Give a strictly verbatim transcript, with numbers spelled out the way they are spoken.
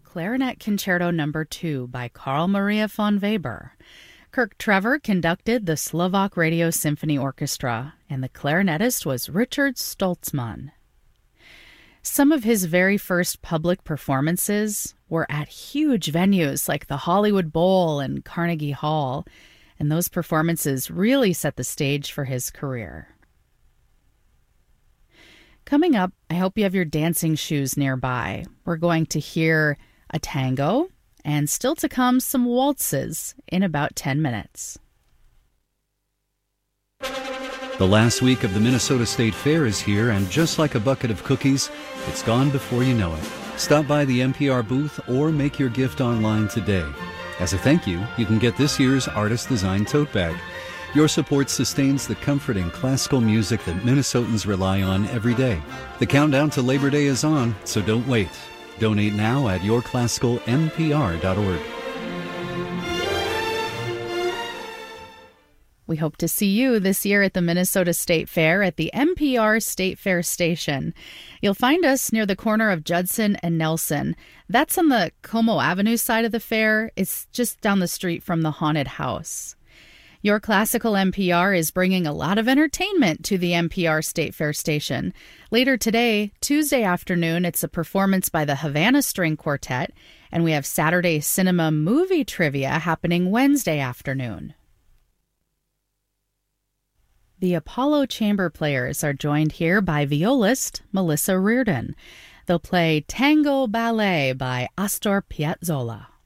Clarinet Concerto Number two by Carl Maria von Weber. Kirk Trevor conducted the Slovak Radio Symphony Orchestra, and the clarinetist was Richard Stoltzman. Some of his very first public performances were at huge venues like the Hollywood Bowl and Carnegie Hall, and those performances really set the stage for his career. Coming up, I hope you have your dancing shoes nearby. We're going to hear a tango, and still to come, some waltzes in about ten minutes. The last week of the Minnesota State Fair is here, and just like a bucket of cookies, it's gone before you know it. Stop by the N P R booth or make your gift online today. As a thank you, you can get this year's artist-designed tote bag. Your support sustains the comfort and classical music that Minnesotans rely on every day. The countdown to Labor Day is on, so don't wait. Donate now at your classical n p r dot org. We hope to see you this year at the Minnesota State Fair at the N P R State Fair Station. You'll find us near the corner of Judson and Nelson. That's on the Como Avenue side of the fair. It's just down the street from the haunted house. Your Classical N P R is bringing a lot of entertainment to the N P R State Fair Station. Later today, Tuesday afternoon, it's a performance by the Havana String Quartet, and we have Saturday cinema movie trivia happening Wednesday afternoon. The Apollo Chamber Players are joined here by violist Melissa Reardon. They'll play Tango Ballet by Astor Piazzolla.